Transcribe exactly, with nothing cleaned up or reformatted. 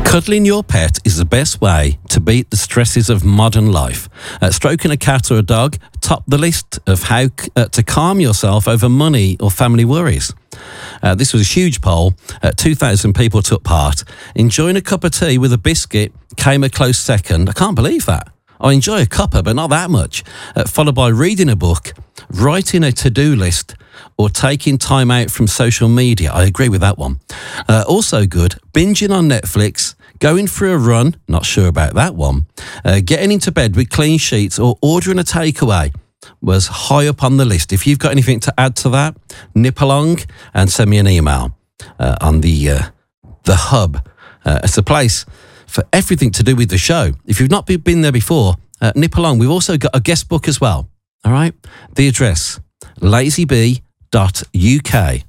Cuddling your pet is the best way to beat the stresses of modern life. Uh, stroking a cat or a dog top the list of how c- uh, to calm yourself over money or family worries. Uh, this was a huge poll. Uh, two thousand people took part. Enjoying a cup of tea with a biscuit came a close second. I can't believe that. I enjoy a cuppa, but not that much. Uh, followed by reading a book, writing a to-do list, or taking time out from social media. I agree with that one. Uh, also good, binging on Netflix, going for a run, not sure about that one, uh, getting into bed with clean sheets, or ordering a takeaway was high up on the list. If you've got anything to add to that, nip along and send me an email uh, on the uh, the hub. Uh, it's a place for everything to do with the show. If you've not been there before, uh, nip along. We've also got a guest book as well. All right? The address, lazy bee dot U K.